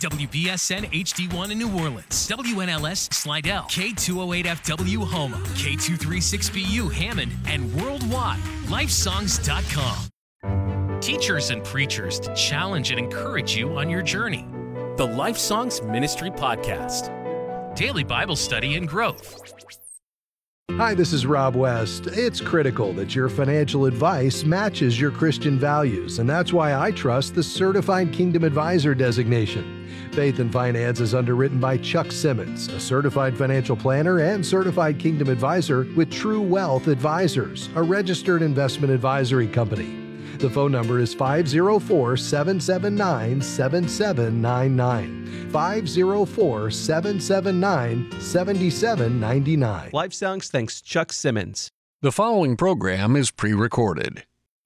WBSN HD1 in New Orleans, WNLS Slidell, K208FW Houma, K236BU Hammond, and worldwide, lifesongs.com. Teachers and preachers to challenge and encourage you on your journey. The Life Songs Ministry Podcast. Daily Bible study and growth. Hi, this is Rob West. It's critical that your financial advice matches your Christian values, and that's why I trust the Certified Kingdom Advisor designation. Faith and Finance is underwritten by Chuck Simmons, a certified financial planner and certified Kingdom Advisor with True Wealth Advisors, a registered investment advisory company. The phone number is 504-779-7799. 504-779-7799. Life Songs thanks Chuck Simmons. The following program is pre-recorded.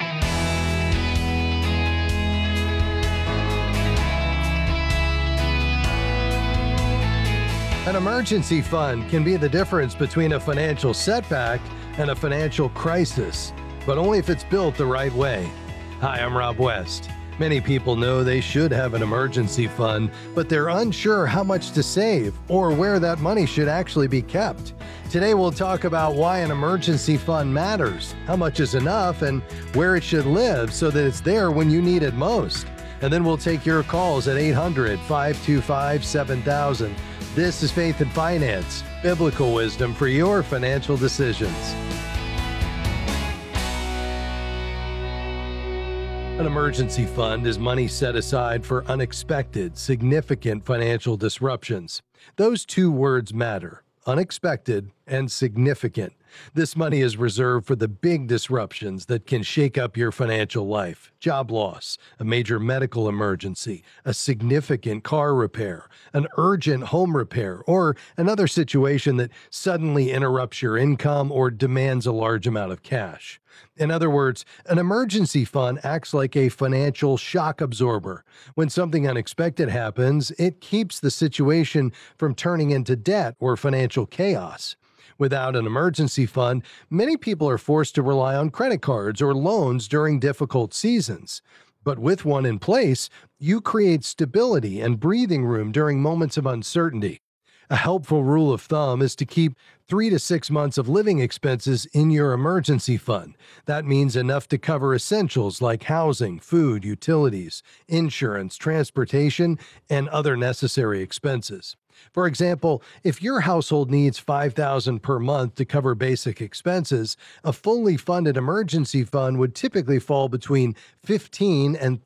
An emergency fund can be the difference between a financial setback and a financial crisis, but only if it's built the right way. Hi, I'm Rob West. Many people know they should have an emergency fund, but they're unsure how much to save or where that money should actually be kept. Today we'll talk about why an emergency fund matters, how much is enough, and where it should live so that it's there when you need it most. And then we'll take your calls at 800-525-7000. This is Faith and Finance, biblical wisdom for your financial decisions. An emergency fund is money set aside for unexpected, significant financial disruptions. Those two words matter: unexpected and significant. This money is reserved for the big disruptions that can shake up your financial life. Job loss, a major medical emergency, a significant car repair, an urgent home repair, or another situation that suddenly interrupts your income or demands a large amount of cash. In other words, an emergency fund acts like a financial shock absorber. When something unexpected happens, it keeps the situation from turning into debt or financial chaos. Without an emergency fund, many people are forced to rely on credit cards or loans during difficult seasons. But with one in place, you create stability and breathing room during moments of uncertainty. A helpful rule of thumb is to keep 3 to 6 months of living expenses in your emergency fund. That means enough to cover essentials like housing, food, utilities, insurance, transportation, and other necessary expenses. For example, if your household needs $5,000 per month to cover basic expenses, a fully funded emergency fund would typically fall between $15,000 and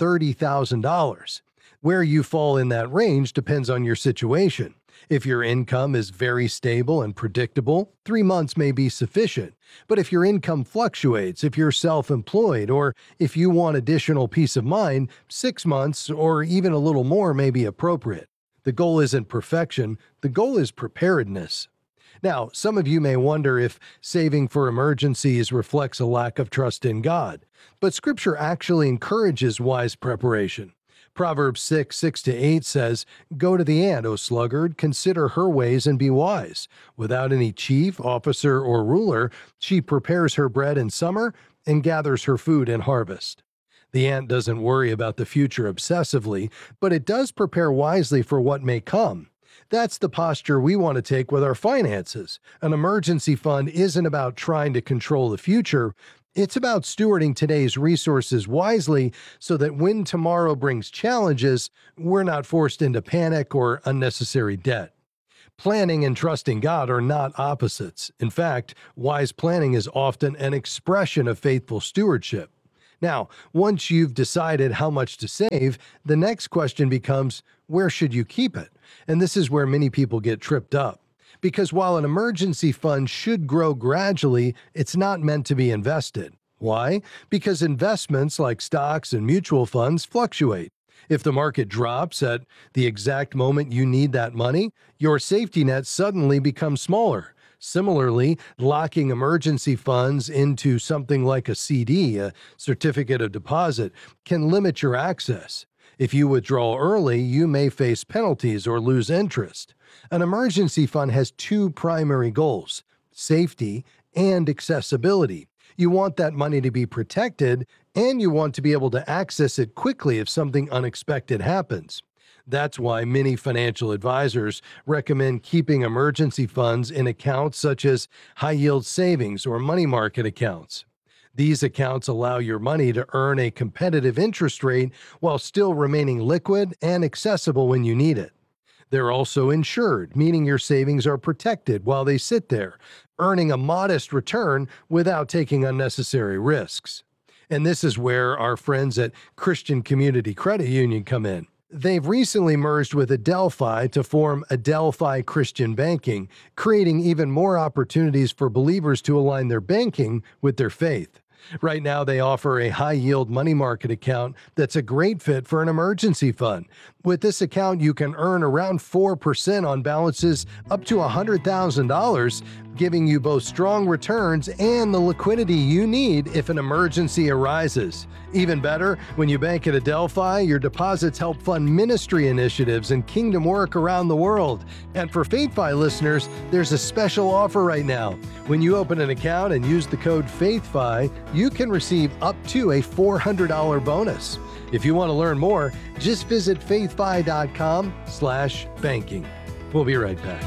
$30,000. Where you fall in that range depends on your situation. If your income is very stable and predictable, 3 months may be sufficient. But if your income fluctuates, if you're self-employed, or if you want additional peace of mind, 6 months or even a little more may be appropriate. The goal isn't perfection, the goal is preparedness. Now, some of you may wonder if saving for emergencies reflects a lack of trust in God, but Scripture actually encourages wise preparation. Proverbs 6:6-8 says, "Go to the ant, O sluggard, consider her ways and be wise. Without any chief, officer, or ruler, she prepares her bread in summer and gathers her food in harvest." The ant doesn't worry about the future obsessively, but it does prepare wisely for what may come. That's the posture we want to take with our finances. An emergency fund isn't about trying to control the future. It's about stewarding today's resources wisely so that when tomorrow brings challenges, we're not forced into panic or unnecessary debt. Planning and trusting God are not opposites. In fact, wise planning is often an expression of faithful stewardship. Now, once you've decided how much to save, the next question becomes, where should you keep it? And this is where many people get tripped up. Because while an emergency fund should grow gradually, it's not meant to be invested. Why? Because investments like stocks and mutual funds fluctuate. If the market drops at the exact moment you need that money, your safety net suddenly becomes smaller. Similarly, locking emergency funds into something like a CD, a certificate of deposit, can limit your access. If you withdraw early, you may face penalties or lose interest. An emergency fund has two primary goals: safety and accessibility. You want that money to be protected, and you want to be able to access it quickly if something unexpected happens. That's why many financial advisors recommend keeping emergency funds in accounts such as high-yield savings or money market accounts. These accounts allow your money to earn a competitive interest rate while still remaining liquid and accessible when you need it. They're also insured, meaning your savings are protected while they sit there, earning a modest return without taking unnecessary risks. And this is where our friends at Christian Community Credit Union come in. They've recently merged with Adelphi to form Adelphi Christian Banking, creating even more opportunities for believers to align their banking with their faith. Right now, they offer a high-yield money market account that's a great fit for an emergency fund. With this account, you can earn around 4% on balances up to $100,000, giving you both strong returns and the liquidity you need if an emergency arises. Even better, when you bank at Adelphi, your deposits help fund ministry initiatives and kingdom work around the world. And for FaithFi listeners, there's a special offer right now. When you open an account and use the code FaithFi, you can receive up to a $400 bonus. If you want to learn more, just visit faithfi.com/banking. We'll be right back.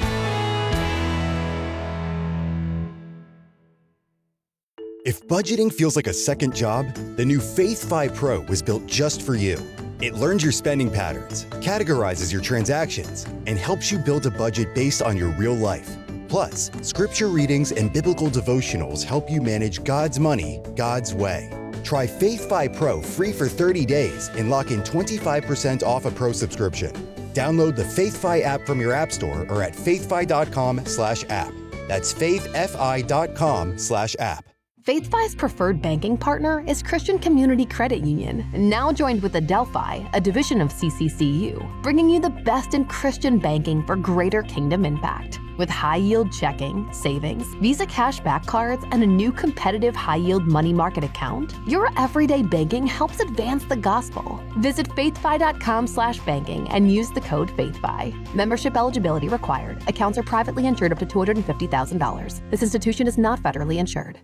If budgeting feels like a second job, the new FaithFi Pro was built just for you. It learns your spending patterns, categorizes your transactions, and helps you build a budget based on your real life. Plus, scripture readings and biblical devotionals help you manage God's money God's way. Try FaithFi Pro free for 30 days and lock in 25% off a pro subscription. Download the FaithFi app from your app store or at faithfi.com/app. That's faithfi.com/app. FaithFi's preferred banking partner is Christian Community Credit Union, now joined with Adelphi, a division of CCCU, bringing you the best in Christian banking for greater kingdom impact. With high-yield checking, savings, Visa cashback cards, and a new competitive high-yield money market account, your everyday banking helps advance the gospel. Visit faithfi.com/banking and use the code FaithFi. Membership eligibility required. Accounts are privately insured up to $250,000. This institution is not federally insured.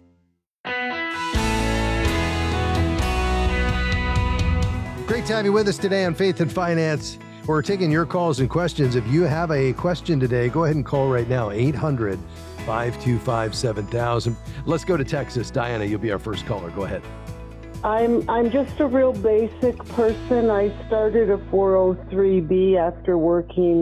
Great to have you with us today on Faith and Finance. We're taking your calls and questions. If you have a question today, go ahead and call right now, 800-525-7000. Let's go to Texas. Diana, you'll be our first caller. Go ahead. I'm just a real basic person. I started a 403B after working,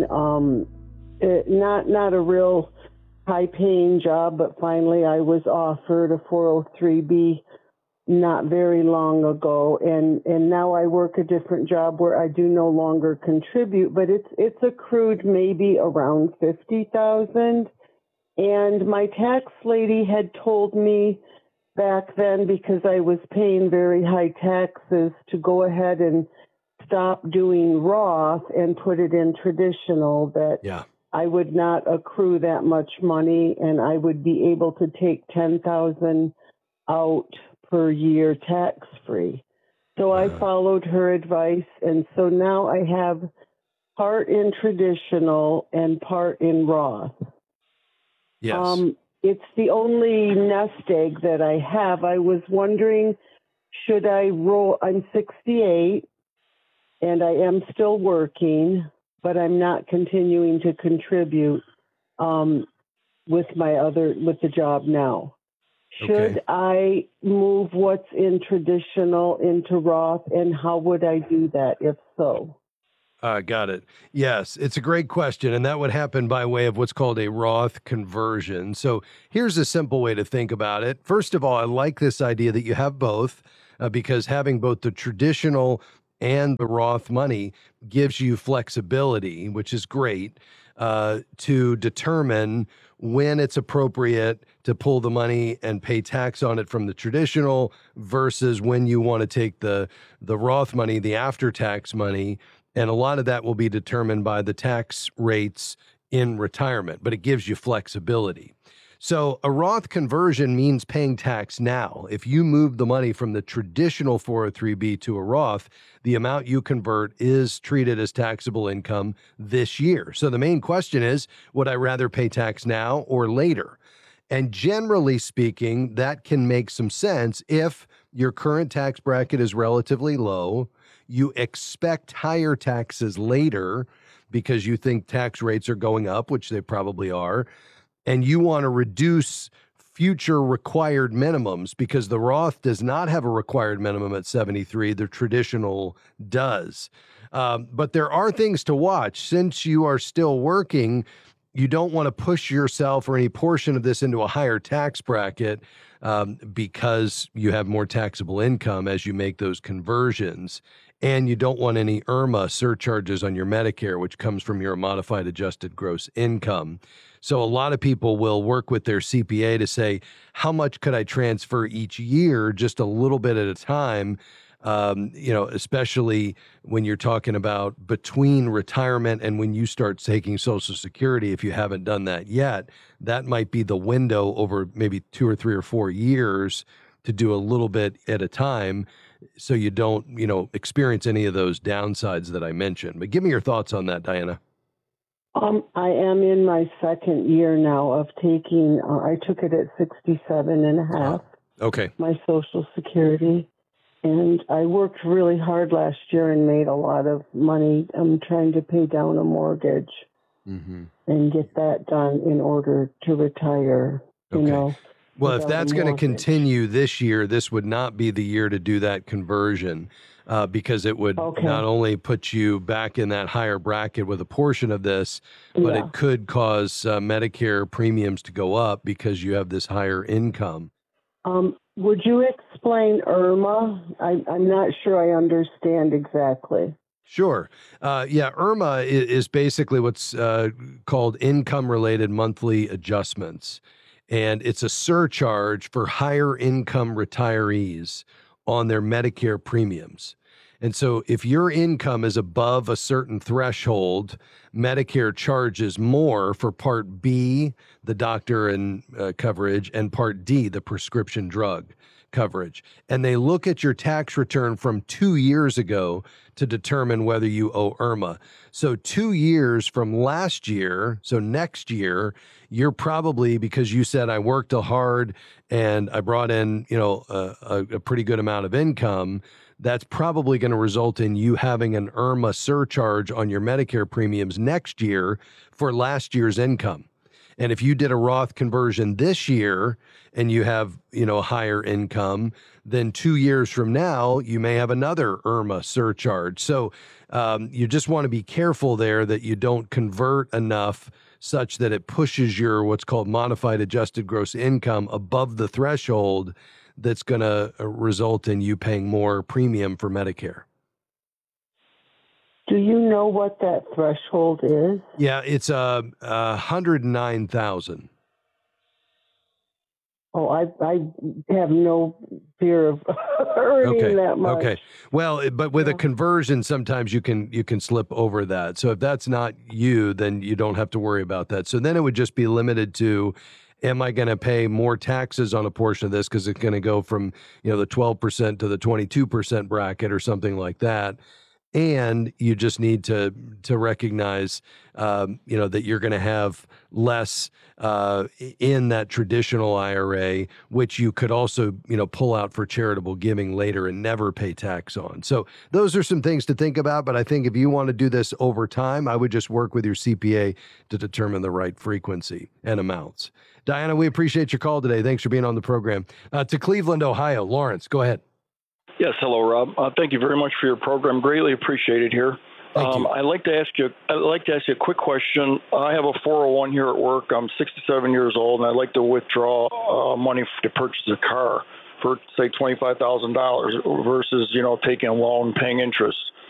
not a real high-paying job, but finally I was offered a 403B not very long ago, and now I work a different job where I do no longer contribute, but it's accrued maybe around $50,000. And my tax lady had told me back then, because I was paying very high taxes, to go ahead and stop doing Roth and put it in traditional, that I would not accrue that much money and I would be able to take $10,000 out per year tax-free. So I followed her advice, and so now I have part in traditional and part in Roth. Yes. It's the only nest egg that I have. I was wondering, should I roll? I'm 68, and I am still working, but I'm not continuing to contribute with the job now. Should I move what's in traditional into Roth, and how would I do that if so? Got it. Yes, it's a great question, and that would happen by way of what's called a Roth conversion. So here's a simple way to think about it. First of all, I like this idea that you have both, because having both the traditional and the Roth money gives you flexibility, which is great, to determine when it's appropriate to pull the money and pay tax on it from the traditional versus when you want to take the Roth money, the after-tax money. And a lot of that will be determined by the tax rates in retirement, but it gives you flexibility. So a Roth conversion means paying tax now. If you move the money from the traditional 403B to a Roth, the amount you convert is treated as taxable income this year. So the main question is, would I rather pay tax now or later? And generally speaking, that can make some sense if your current tax bracket is relatively low, you expect higher taxes later because you think tax rates are going up, which they probably are, and you want to reduce future required minimums because the Roth does not have a required minimum at 73. The traditional does. But there are things to watch. Since you are still working, you don't want to push yourself or any portion of this into a higher tax bracket because you have more taxable income as you make those conversions. And you don't want any IRMA surcharges on your Medicare, which comes from your modified adjusted gross income. So a lot of people will work with their CPA to say, how much could I transfer each year, just a little bit at a time, especially when you're talking about between retirement and when you start taking Social Security. If you haven't done that yet, that might be the window over maybe 2 or 3 or 4 years to do a little bit at a time, so you don't, experience any of those downsides that I mentioned. But give me your thoughts on that, Diana. I am in my second year now of taking, I took it at 67 and a half. Okay. My Social Security. And I worked really hard last year and made a lot of money. I'm trying to pay down a mortgage and get that done in order to retire, Well, if that's going to continue this year, this would not be the year to do that conversion because it would not only put you back in that higher bracket with a portion of this, but it could cause Medicare premiums to go up because you have this higher income. Would you explain IRMA? I'm not sure I understand exactly. Sure. IRMA is basically what's called income-related monthly adjustments. And it's a surcharge for higher income retirees on their Medicare premiums. And so if your income is above a certain threshold, Medicare charges more for Part B, the doctor and coverage, and Part D, the prescription drug coverage. And they look at your tax return from 2 years ago to determine whether you owe IRMA. So 2 years from last year, so next year, you're probably, because you said I worked hard and I brought in, a pretty good amount of income, that's probably going to result in you having an IRMA surcharge on your Medicare premiums next year for last year's income. And if you did a Roth conversion this year and you have, a higher income, then 2 years from now, you may have another IRMA surcharge. So you just want to be careful there that you don't convert enough such that it pushes your what's called modified adjusted gross income above the threshold that's going to result in you paying more premium for Medicare. Do you know what that threshold is? Yeah, it's 109,000. Oh, I have no fear of earning that much. Okay. Well, but with a conversion, sometimes you can slip over that. So if that's not you, then you don't have to worry about that. So then it would just be limited to, am I going to pay more taxes on a portion of this because it's going to go from, the 12% to the 22% bracket or something like that. And you just need to recognize, that you're going to have less in that traditional IRA, which you could also, pull out for charitable giving later and never pay tax on. So those are some things to think about. But I think if you want to do this over time, I would just work with your CPA to determine the right frequency and amounts. Diana, we appreciate your call today. Thanks for being on the program. To Cleveland, Ohio, Lawrence, go ahead. Yes, hello, Rob. Thank you very much for your program. Greatly appreciated here. Thank you. I'd like to ask you a quick question. I have a 401 here at work. I'm 67 years old, and I'd like to withdraw money to purchase a car for, say, $25,000 versus, taking a loan, paying interest.